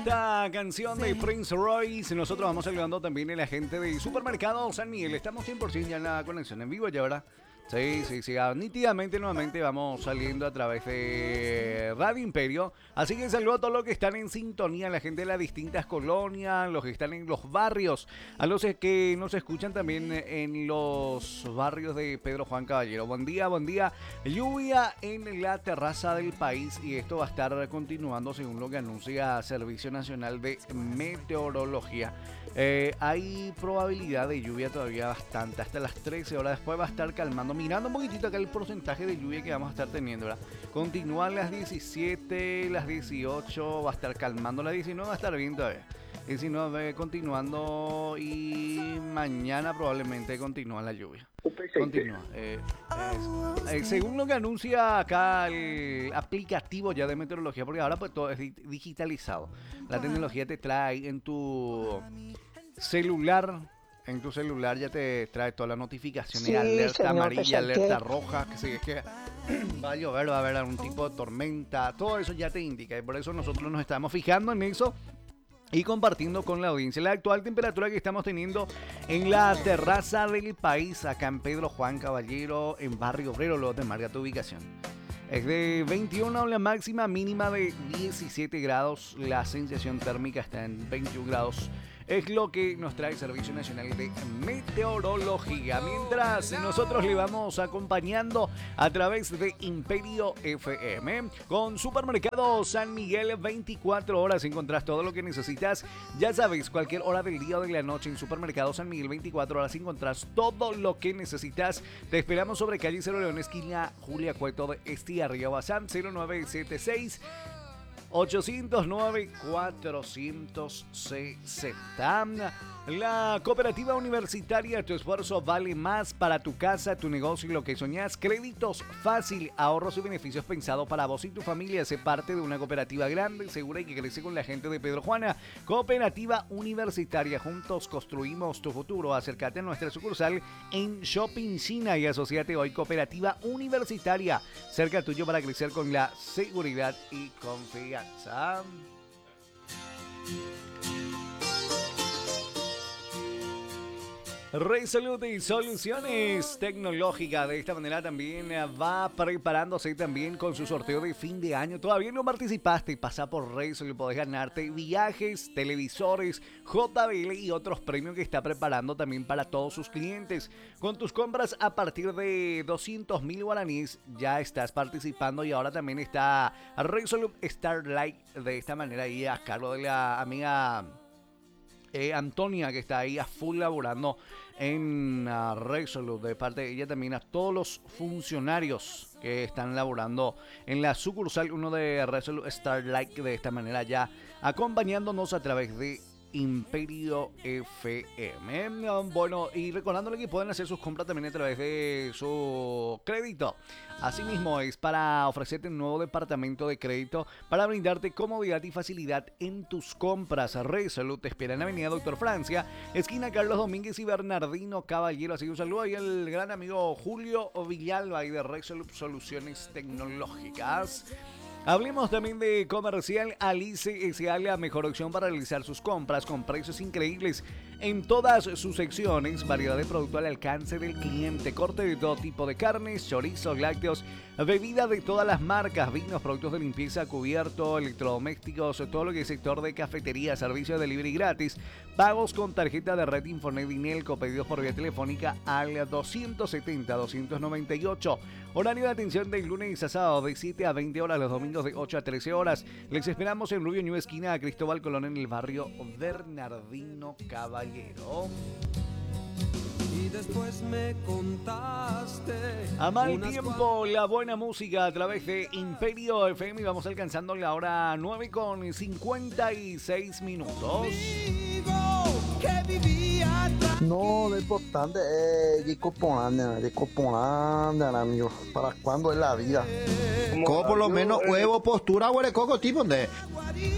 esta canción de Prince Royce. Nosotros vamos saludando también a la gente de Supermercado San Miguel. Estamos 100% ya en la conexión en vivo ya, ¿verdad? Sí. Nítidamente nuevamente vamos saliendo a través de Radio Imperio. Así que saludo a todos los que están en sintonía, la gente de las distintas colonias, los que están en los barrios, a los que nos escuchan también en los barrios de Pedro Juan Caballero. Buen día. Lluvia en la terraza del país y esto va a estar continuando según lo que anuncia Servicio Nacional de Meteorología. Hay probabilidad de lluvia todavía bastante, hasta las 13 horas. Después va a estar calmando. Mirando un poquitito acá el porcentaje de lluvia que vamos a estar teniendo, ¿verdad? Continúan las 17, las 18, va a estar calmando, las 19 va a estar bien todavía. 19 continuando y mañana probablemente continúa la lluvia. Continúa. Según lo que anuncia acá el aplicativo ya de meteorología, porque ahora pues todo es digitalizado. La tecnología te trae en tu celular. En tu celular ya te trae todas las notificaciones, sí, alerta señor, amarilla, alerta roja, que si es que va a llover, va a haber algún tipo de tormenta, todo eso ya te indica y por eso nosotros nos estamos fijando en eso y compartiendo con la audiencia la actual temperatura que estamos teniendo en la terraza del país, acá en Pedro Juan Caballero, en Barrio Obrero. Luego te marca tu ubicación. Es de 21 la máxima, mínima de 17 grados, la sensación térmica está en 21 grados. Es lo que nos trae el Servicio Nacional de Meteorología. Mientras nosotros le vamos acompañando a través de Imperio FM. Con Supermercado San Miguel, 24 horas encontrás todo lo que necesitas. Ya sabes, cualquier hora del día o de la noche en Supermercado San Miguel, 24 horas encontrás todo lo que necesitas. Te esperamos sobre calle 0 León, esquina Julia Cueto de Estigarribia, WhatsApp 0976 809-460. La Cooperativa Universitaria, tu esfuerzo vale más para tu casa, tu negocio y lo que soñás. Créditos fácil, ahorros y beneficios pensados para vos y tu familia. Sé parte de una cooperativa grande, segura y que crece con la gente de Pedro Juana. Cooperativa Universitaria, juntos construimos tu futuro. Acércate a nuestra sucursal en Shopping China y asociate hoy. Cooperativa Universitaria, cerca tuyo para crecer con la seguridad y confianza. Resolute y Soluciones Tecnológicas de esta manera también va preparándose también con su sorteo de fin de año. Todavía no participaste, pasa por Resolute, podés ganarte viajes, televisores, JBL y otros premios que está preparando también para todos sus clientes. Con tus compras a partir de 200.000 guaraníes ya estás participando y ahora también está Resolute Starlight de esta manera ahí a cargo de la amiga Antonia, que está ahí a full laborando en Resolute. De parte de ella también a todos los funcionarios que están laborando en la sucursal 1 de Resolute Starlight, de esta manera ya acompañándonos a través de Imperio FM. Bueno, y recordándole que pueden hacer sus compras también a través de su crédito. Asimismo, es para ofrecerte un nuevo departamento de crédito para brindarte comodidad y facilidad en tus compras. Resolute te espera en Avenida Doctor Francia, esquina Carlos Domínguez y Bernardino Caballero. Así que un saludo ahí al gran amigo Julio Villalba y de Resolute Soluciones Tecnológicas. Hablemos también de Comercial Alice S.A., la mejor opción para realizar sus compras con precios increíbles en todas sus secciones, variedad de producto al alcance del cliente, corte de todo tipo de carnes, chorizos, lácteos, bebida de todas las marcas, vinos, productos de limpieza, cubierto, electrodomésticos, todo lo que es sector de cafetería, servicio de delivery gratis, pagos con tarjeta de red Infonet y Nelco, pedidos por vía telefónica al 270-298. Horario de atención del lunes a sábado de 7 a 20 horas, los domingos de 8 a 13 horas. Les esperamos en Rubio New esquina a Cristóbal Colón en el barrio Bernardino Caballero. Y después me contaste. A mal tiempo, la buena música a través de Imperio FM. Y vamos alcanzando la hora 9:56. No, lo importante es de Copolanda, amigo. ¿Para cuándo es la vida? Como por lo menos huevo, postura, huele coco, tipo de.